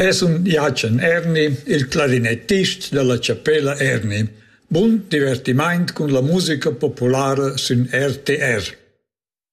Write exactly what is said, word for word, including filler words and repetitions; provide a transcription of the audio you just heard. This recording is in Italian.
Es un Jachen Erni, il clarinettist della Cappella Erni. Bun divertiment cun la musica populara sun R T R.